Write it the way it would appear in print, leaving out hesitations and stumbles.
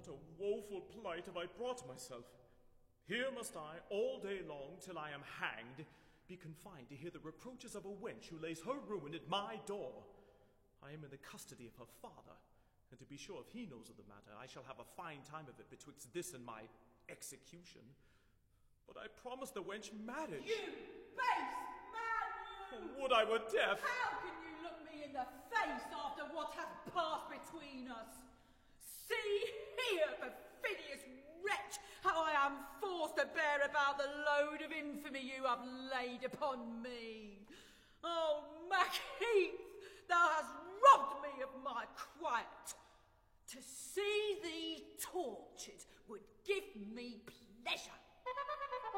a woeful plight have I brought myself? Here must I, all day long, till I am hanged, be confined to hear the reproaches of a wench who lays her ruin at my door. I am in the custody of her father, and to be sure, if he knows of the matter, I shall have a fine time of it betwixt this and my execution. But I promised the wench marriage. You base man, you! Oh, would I were deaf! How can you look me in the face after what has passed between us? See here, perfidious wretch, how I am forced to bear about the load of infamy you have laid upon me. Oh, Macheath, thou hast robbed me of my quiet. To see thee tortured would give me pleasure.